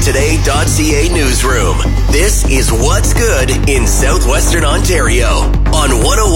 OxfordToday.ca newsroom. This is What's Good in Southwestern Ontario on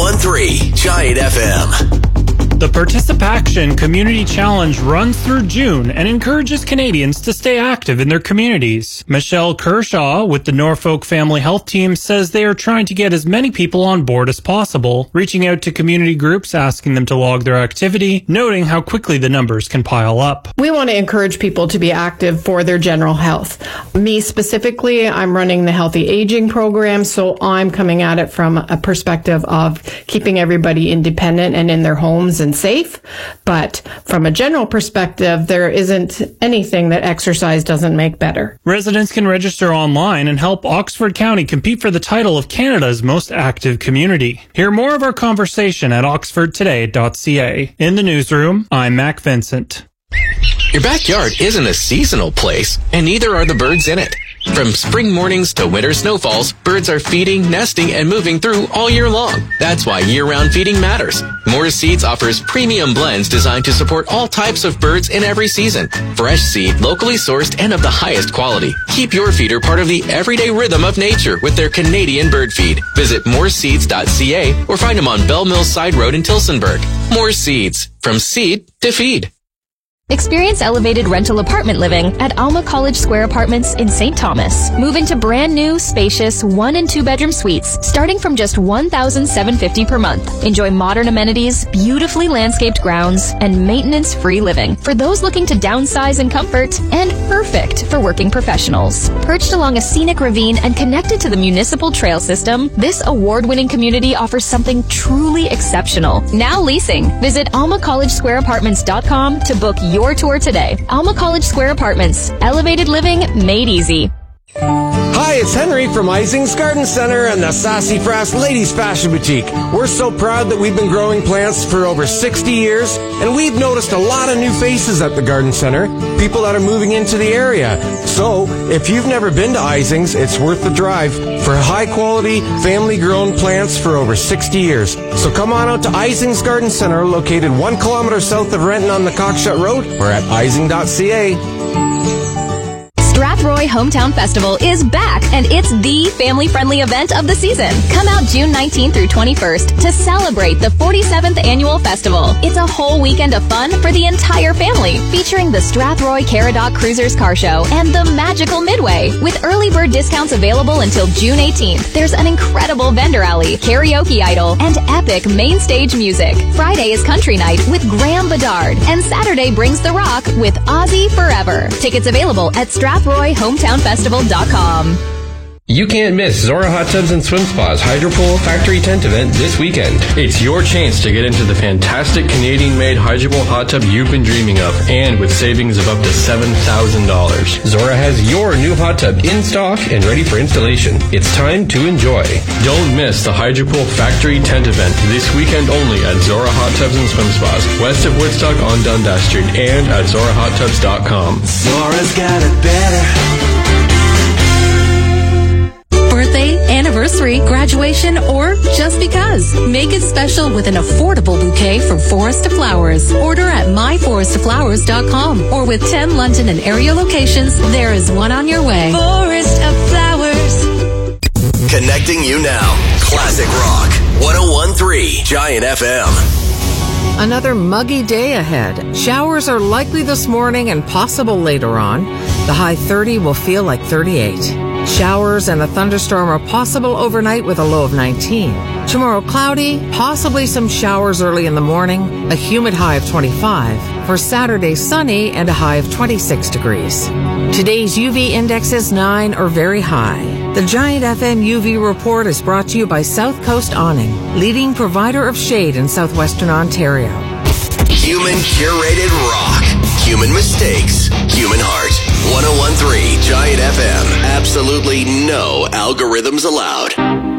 101.3 Giant FM. The Participaction Community Challenge runs through June and encourages Canadians to stay active in their communities. Michelle Kershaw with the Norfolk Family Health Team says they are trying to get as many people on board as possible, reaching out to community groups asking them to log their activity, noting how quickly the numbers can pile up. We want to encourage people to be active for their general health. Me specifically, I'm running the Healthy Aging program, so I'm coming at it from a perspective of keeping everybody independent and in their homes and safe. But from a general perspective, there isn't anything that exercise doesn't make better. Residents can register online and help Oxford County compete for the title of Canada's most active community. Hear more of our conversation at oxfordtoday.ca. In the newsroom, I'm Mac Vincent. Your backyard isn't a seasonal place, and neither are the birds in it. From spring mornings to winter snowfalls, birds are feeding, nesting, and moving through all year long. That's why year-round feeding matters. Morris Seeds offers premium blends designed to support all types of birds in every season. Fresh seed, locally sourced, and of the highest quality. Keep your feeder part of the everyday rhythm of nature with their Canadian bird feed. Visit morseeds.ca or find them on Bell Mills Side Road in Tilsonburg. Morris Seeds, from seed to feed. Experience elevated rental apartment living at Alma College Square Apartments in St. Thomas. Move into brand new, spacious 1- and 2-bedroom suites starting from just $1,750 per month. Enjoy modern amenities, beautifully landscaped grounds, and maintenance-free living for those looking to downsize in comfort, and perfect for working professionals. Perched along a scenic ravine and connected to the municipal trail system, this award-winning community offers something truly exceptional. Now leasing. Visit almacollegesquareapartments.com to book your tour today. Alma College Square Apartments. Elevated living made easy. Hi, it's Henry from Ising's Garden Center and the Sassy Frass Ladies Fashion Boutique. We're so proud that we've been growing plants for over 60 years, and we've noticed a lot of new faces at the Garden Center, people that are moving into the area. So, if you've never been to Ising's, it's worth the drive for high-quality, family-grown plants for over 60 years. So come on out to Ising's Garden Center, located 1 kilometer south of Renton on the Cockshut Road, or at ising.ca. Strathroy Hometown Festival is back, and it's the family-friendly event of the season. Come out June 19th through 21st to celebrate the 47th annual festival. It's a whole weekend of fun for the entire family, featuring the Strathroy Caradoc Cruisers Car Show and the Magical Midway. With early bird discounts available until June 18th, there's an incredible vendor alley, karaoke idol, and epic main stage music. Friday is country night with Graham Bedard, and Saturday brings the rock with Ozzy Forever. Tickets available at StrathroyHometownFestival.com. You can't miss Zora Hot Tubs and Swim Spa's Hydropool Factory Tent event this weekend. It's your chance to get into the fantastic Canadian-made Hydropool hot tub you've been dreaming of, and with savings of up to $7,000. Zora has your new hot tub in stock and ready for installation. It's time to enjoy. Don't miss the Hydropool Factory Tent event this weekend only at Zora Hot Tubs and Swim Spas, west of Woodstock on Dundas Street, and at ZoraHotTubs.com. Zora's got it better. Birthday, anniversary, graduation, or just because. Make it special with an affordable bouquet from Forest Flowers. Order at myforestflowers.com or with 10 London and area locations, there is one on your way. Forest of Flowers. Connecting you now. Classic Rock. 101.3 Giant FM. Another muggy day ahead. Showers are likely this morning and possible later on. The high 30 will feel like 38. Showers and a thunderstorm are possible overnight with a low of 19. Tomorrow cloudy, possibly some showers early in the morning, a humid high of 25. For Saturday, sunny and a high of 26 degrees. Today's UV index is 9 or very high. The Giant FM UV report is brought to you by South Coast Awning, leading provider of shade in southwestern Ontario. Human curated rock. Human mistakes. Human heart. 101.3 Giant FM. Absolutely no algorithms allowed.